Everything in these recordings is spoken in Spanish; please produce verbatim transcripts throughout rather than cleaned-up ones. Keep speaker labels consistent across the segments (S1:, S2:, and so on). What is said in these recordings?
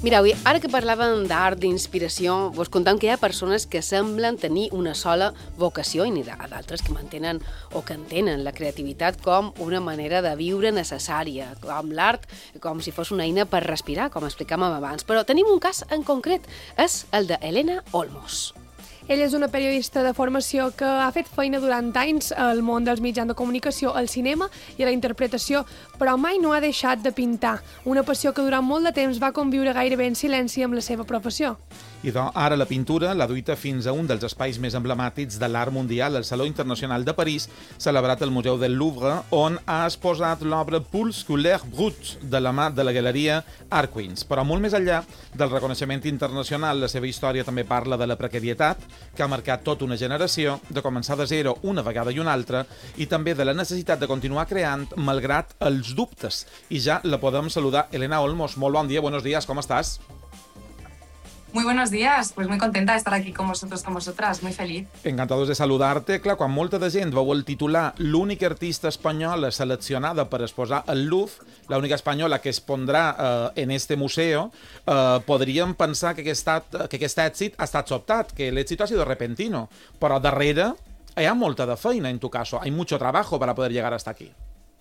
S1: Mireu, ara que parlàvem d'art, d'inspiració, vos contem que hi ha persones que semblen tenir una sola vocació i n'hi ha d'altres que mantenen o que entenen la creativitat com una manera de viure necessària, com l'art, com si fos una eina per respirar, com explicàvem abans. Però tenim un cas en concret, és el d'Helena Olmos.
S2: Ella és una periodista de formació que ha fet feina durant anys al món dels mitjans de comunicació, al cinema i a la interpretació, però mai no ha deixat de pintar, una passió que durant molt de temps va conviure gairebé en silenci amb la seva professió.
S3: I doncs, ara la pintura l'ha duita fins a un dels espais més emblemàtics de l'art mundial, el Saló Internacional de París, celebrat al Museu del Louvre, on ha exposat l'obra Pulse Couleur Brut de la mà de la galeria Art Queens. Però molt més enllà del reconeixement internacional, la seva història també parla de la precarietat, que ha marcat tota una generació, de començar de zero una vegada i una altra, i també de la necessitat de continuar creant malgrat els dubtes. I ja la podem saludar. Helena Olmos, molt bon dia, buenos días, com estàs?
S4: Muy buenos días, pues muy contenta de estar aquí con vosotros, con vosotras, muy feliz.
S3: Encantados de saludar-te. Clar, quan molta de gent veu el titular l'única artista espanyola seleccionada per exposar al Louvre, l'única espanyola que es pondrà eh, en este museo, eh, podríem pensar que aquest, que aquest èxit ha estat sobtat, que l'èxit ha sido repentino, però darrere hi ha molta de feina en tu caso, hay mucho trabajo para poder llegar hasta aquí.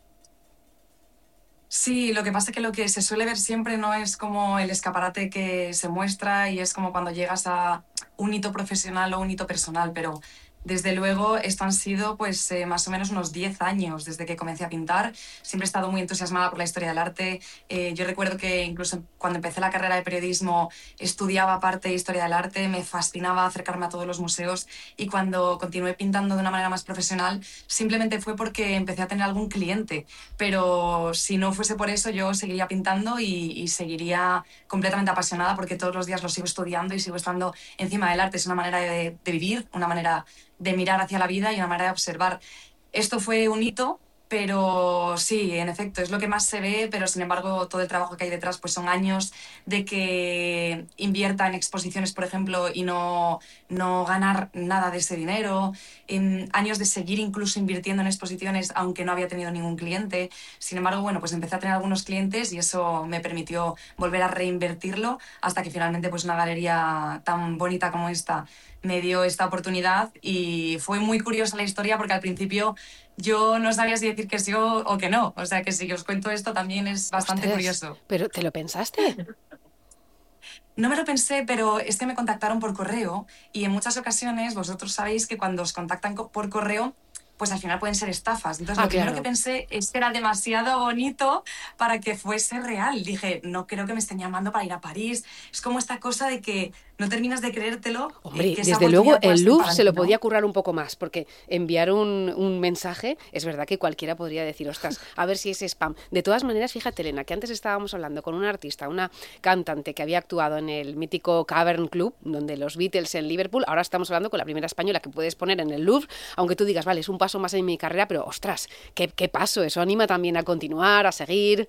S4: Sí, lo que pasa es que lo que se suele ver siempre no es como el escaparate que se muestra y es como cuando llegas a un hito profesional o un hito personal, pero desde luego esto han sido pues eh, más o menos unos diez años desde que comencé a pintar. Siempre he estado muy entusiasmada por la historia del arte. Eh, yo recuerdo que incluso cuando empecé la carrera de periodismo estudiaba parte de historia del arte, me fascinaba acercarme a todos los museos y cuando continué pintando de una manera más profesional simplemente fue porque empecé a tener algún cliente. Pero si no fuese por eso yo seguiría pintando y, y seguiría completamente apasionada porque todos los días lo sigo estudiando y sigo estando encima del arte. Es una manera de, de vivir, una manera de mirar hacia la vida y una manera de observar. Esto fue un hito, pero sí, en efecto, es lo que más se ve, pero sin embargo todo el trabajo que hay detrás pues son años de que invierta en exposiciones, por ejemplo, y no, no ganar nada de ese dinero, en años de seguir incluso invirtiendo en exposiciones aunque no había tenido ningún cliente. Sin embargo, bueno, pues empecé a tener algunos clientes y eso me permitió volver a reinvertirlo hasta que finalmente pues una galería tan bonita como esta me dio esta oportunidad y fue muy curiosa la historia porque al principio yo no sabía si decir que sí o, o que no. O sea que si os cuento esto también es bastante
S1: Ostras,
S4: curioso.
S1: ¿Pero te lo pensaste?
S4: No me lo pensé, pero es que me contactaron por correo y en muchas ocasiones vosotros sabéis que cuando os contactan por correo pues al final pueden ser estafas. Entonces
S1: ah,
S4: lo primero
S1: claro.
S4: que pensé es que era demasiado bonito para que fuese real. Dije, no creo que me estén llamando para ir a París. Es como esta cosa de que no terminas de creértelo.
S1: Hombre,
S4: eh, que
S1: desde luego el Louvre se lo
S4: ¿no?
S1: podía currar un poco más, porque enviar un, un mensaje, es verdad que cualquiera podría decir, ostras, a ver si es spam. De todas maneras, fíjate, Elena, que antes estábamos hablando con una artista, una cantante que había actuado en el mítico Cavern Club, donde los Beatles en Liverpool, ahora estamos hablando con la primera española que puedes poner en el Louvre, aunque tú digas, vale, es un paso más en mi carrera, pero ostras, qué, qué paso, eso anima también a continuar, a seguir.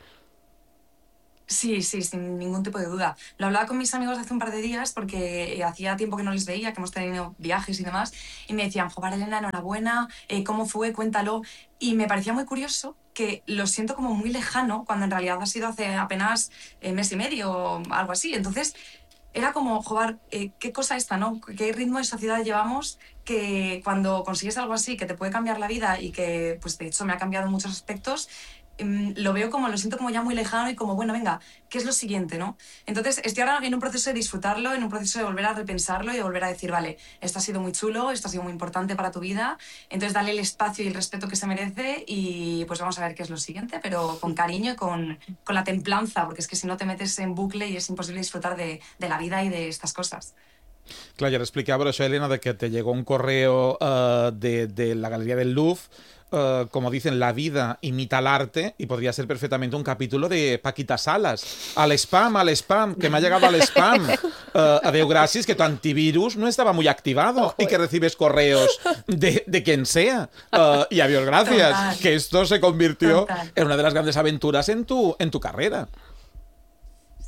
S4: Sí, sí, sin ningún tipo de duda. Lo hablaba con mis amigos hace un par de días porque hacía tiempo que no les veía, que hemos tenido viajes y demás, y me decían, joder, Elena, enhorabuena, eh, ¿cómo fue? Cuéntalo. Y me parecía muy curioso que lo siento como muy lejano, cuando en realidad ha sido hace apenas eh, mes y medio o algo así. Entonces, era como, joder, eh, qué cosa esta, ¿no? ¿Qué ritmo de sociedad llevamos que cuando consigues algo así, que te puede cambiar la vida y que, pues de hecho, me ha cambiado en muchos aspectos, lo veo como, lo siento como ya muy lejano y como, bueno, venga, ¿qué es lo siguiente, no? Entonces estoy ahora en un proceso de disfrutarlo, en un proceso de volver a repensarlo y de volver a decir, vale, esto ha sido muy chulo, esto ha sido muy importante para tu vida, entonces dale el espacio y el respeto que se merece y pues vamos a ver qué es lo siguiente, pero con cariño y con, con la templanza, porque es que si no te metes en bucle y es imposible disfrutar de, de la vida y de estas cosas.
S3: Clar, ja t'explicava això, Elena, de que te llegó un correo uh, de, de la Galería del Louvre. Uh, como dicen, la vida imita el arte y podría ser perfectamente un capítulo de Paquita Salas. Al spam, al spam, que me ha llegado al spam. Uh, adeu, gracias, que tu antivirus no estaba muy activado Ojo. y que recibes correos de, de quien sea. Uh, y adiós, gracias, Total. que esto se convirtió Total. en una de las grandes aventuras en tu, en tu carrera.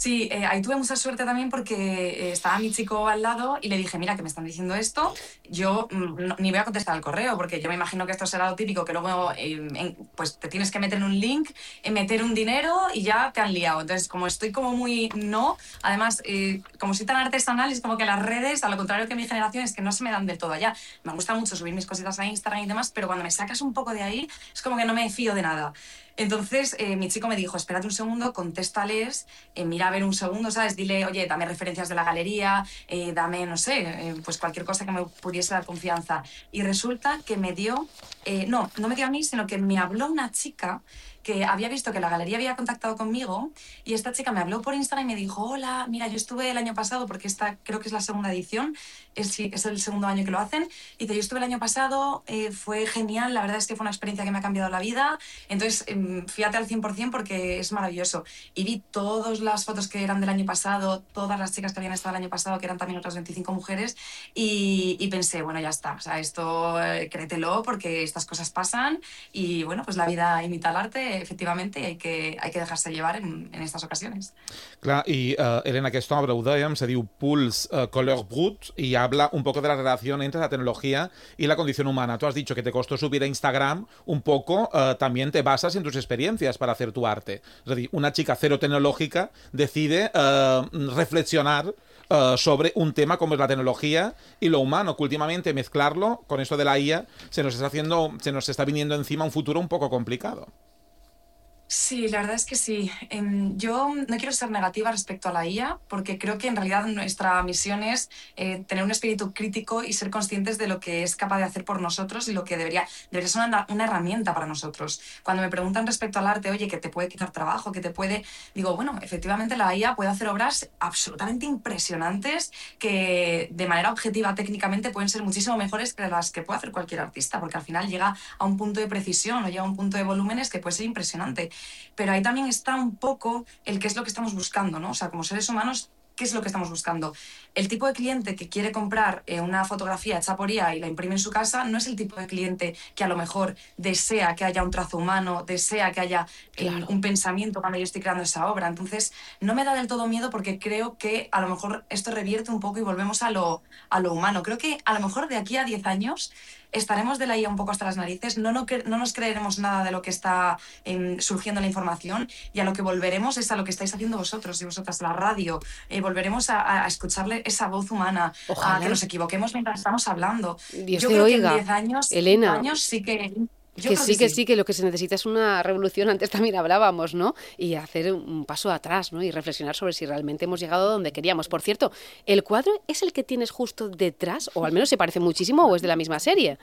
S4: Sí, eh, ahí tuve mucha suerte también porque eh, estaba mi chico al lado y le dije, mira, que me están diciendo esto, yo mm, no, ni voy a contestar al correo, porque yo me imagino que esto será lo típico, que luego eh, en, pues te tienes que meter en un link, eh, meter un dinero y ya te han liado. Entonces, como estoy como muy no, además, eh, como soy tan artesanal, es como que las redes, a lo contrario que mi generación, es que no se me dan del todo allá. Me gusta mucho subir mis cositas a Instagram y demás, pero cuando me sacas un poco de ahí, es como que no me fío de nada. Entonces, eh, mi chico me dijo, espérate un segundo, contéstales, eh, mira a ver un segundo, ¿sabes? Dile, oye, dame referencias de la galería, eh, dame, no sé, eh, pues cualquier cosa que me pudiese dar confianza. Y resulta que me dio, eh, no, no me dio a mí, sino que me habló una chica que había visto que la galería había contactado conmigo y esta chica me habló por Instagram y me dijo, hola, mira, yo estuve el año pasado, porque esta creo que es la segunda edición, es, es el segundo año que lo hacen, y dice, yo estuve el año pasado, eh, fue genial, la verdad es que fue una experiencia que me ha cambiado la vida, entonces eh, fíjate al cien por cien porque es maravilloso. Y vi todas las fotos que eran del año pasado, todas las chicas que habían estado el año pasado, que eran también otras veinticinco mujeres, y, y pensé, bueno, ya está, o sea, esto eh, créetelo porque estas cosas pasan y bueno, pues la vida imita el arte, efectivamente, y hay que, hay que dejarse llevar en, en estas ocasiones.
S3: Clar, i uh, Elena, aquesta obra, ho dèiem, se diu Pulse uh, Couleur Brut y habla un poco de la relación entre la tecnología y la condición humana. Tú has dicho que te costó subir a Instagram, un poco uh, también te basas en tus experiencias para hacer tu arte. Es decir, una chica cero tecnológica decide uh, reflexionar Uh, sobre un tema como es la tecnología y lo humano, que últimamente mezclarlo con esto de la I A se nos está haciendo, se nos está viniendo encima un futuro un poco complicado.
S4: Sí, la verdad es que sí. Eh, yo no quiero ser negativa respecto a la I A, porque creo que en realidad nuestra misión es eh, tener un espíritu crítico y ser conscientes de lo que es capaz de hacer por nosotros y lo que debería, debería ser una, una herramienta para nosotros. Cuando me preguntan respecto al arte, oye, que te puede quitar trabajo, que te puede... Digo, bueno, efectivamente la I A puede hacer obras absolutamente impresionantes que de manera objetiva, técnicamente, pueden ser muchísimo mejores que las que puede hacer cualquier artista, porque al final llega a un punto de precisión o llega a un punto de volúmenes que puede ser impresionante. Pero ahí también está un poco el qué es lo que estamos buscando, ¿no? O sea, como seres humanos, ¿qué es lo que estamos buscando? El tipo de cliente que quiere comprar eh, una fotografía hecha por I A y la imprime en su casa no es el tipo de cliente que a lo mejor desea que haya un trazo humano, desea que haya eh, claro. un pensamiento cuando yo estoy creando esa obra. Entonces, no me da del todo miedo porque creo que a lo mejor esto revierte un poco y volvemos a lo, a lo humano. Creo que a lo mejor de aquí a diez años estaremos de la I A un poco hasta las narices, no, no, no nos creeremos nada de lo que está eh, surgiendo en la información y a lo que volveremos es a lo que estáis haciendo vosotros y vosotras, la radio. Eh, volveremos a, a escucharle esa voz humana, ojalá. A que nos equivoquemos mientras estamos hablando.
S1: Dios
S4: Yo
S1: te
S4: creo
S1: oiga.
S4: que en diez años,
S1: Elena,
S4: años sí que... Yo
S1: que
S4: creo
S1: sí,
S4: que,
S1: que
S4: sí.
S1: sí, que lo que se necesita es una revolución, antes también hablábamos, ¿no? Y hacer un paso atrás, ¿no? Y reflexionar sobre si realmente hemos llegado a donde queríamos. Por cierto, ¿el cuadro es el que tienes justo detrás? O al menos se parece muchísimo, o es de la misma serie.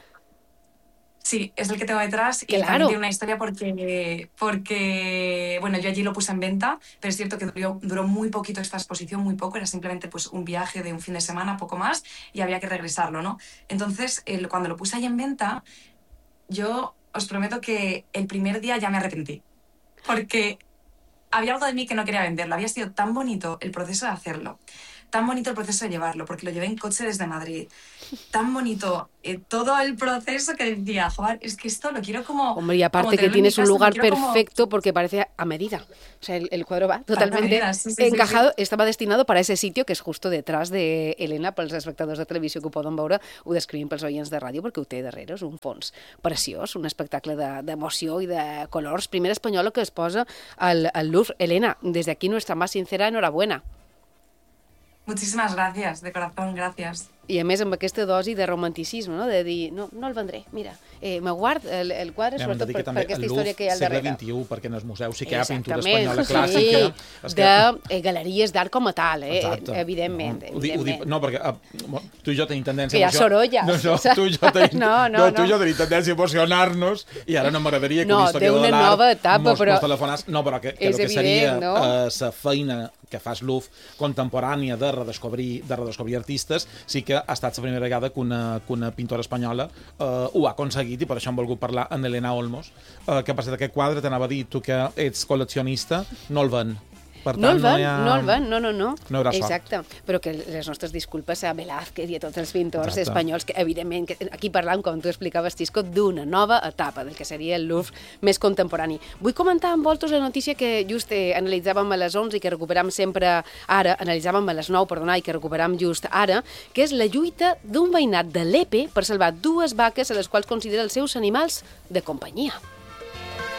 S4: Sí, es el que tengo detrás y
S1: claro.
S4: también tiene una historia porque, porque, bueno, yo allí lo puse en venta, pero es cierto que duró, duró muy poquito esta exposición, muy poco, era simplemente pues un viaje de un fin de semana, poco más, y había que regresarlo, ¿no? Entonces, el, cuando lo puse ahí en venta, yo os prometo que el primer día ya me arrepentí, porque había algo de mí que no quería venderlo, había sido tan bonito el proceso de hacerlo, tan bonito el proceso de llevarlo, porque lo llevé en coche desde Madrid, tan bonito eh, todo el proceso que decía, joder, es que esto lo quiero como...
S1: Hombre, y aparte que tienes un lugar perfecto como... porque parece a medida, o sea, el, el cuadro va totalmente medida, sí, sí, encajado, sí, sí. Estava destinado para ese sitio que és justo detrás de Elena, pels espectadors de televisió que ho poden veure, ho descrivim pels oients de ràdio perquè ho té darrere, és un fons preciós, un espectacle d'emoció de, i de colors, primera espanyola que es posa al, al Louvre. Elena, desde aquí nuestra más sincera enhorabuena.
S4: Muchísimas gracias, de corazón, gracias.
S1: I a més amb aquesta dosi de romanticisme, no? De dir, no, no el vendré, mira, eh, me guard el, el quadre, ja, sobretot per, per aquesta història que hi ha al darrere.
S3: segle vint-i-u, perquè en el museu sí que hi ha pintura espanyola clàssica.
S1: Sí, de eh, galeries d'art com a tal, eh?
S3: Exacte.
S1: Evidentment.
S3: No, evidentment. Ho dic, no, perquè uh, tu i jo tenim tendència...
S1: Que hi ha sorolles.
S3: No, no, tu i jo tenim, no, no, no, tu i jo tenim tendència a emocionar-nos i ara no m'agradaria que
S1: no,
S3: una història de l'art mos
S1: però...
S3: telefonats... No, però que, que el que
S1: evident,
S3: seria la
S1: no?
S3: uh, feina que fas Louvre contemporània de redescobrir, de redescobrir artistes, sí que ha estat la primera vegada que una, que una pintora espanyola uh, ho ha aconseguit i per això hem volgut parlar amb Elena Olmos. Uh, què passa d'aquest quadre? T'anava a dir, tu que ets col·leccionista, no el ven. Per tant,
S1: no el ven,
S3: no, hi ha...
S1: no el ven, no, no, no.
S3: No hi haurà sort.
S1: Exacte, però que les nostres disculpes a Velázquez i a tots els pintors
S3: Exacte.
S1: espanyols, que evidentment, que aquí parlant, com tu explicaves, Xisco, d'una nova etapa del que seria el Louvre més contemporani. Vull comentar amb vosaltres la notícia que just eh, analitzàvem a les onze i que recuperam sempre ara, analitzàvem a les nou, perdona, i que recuperam just ara, que és la lluita d'un veïnat de Lepe per salvar dues vaques a les quals considera els seus animals de companyia.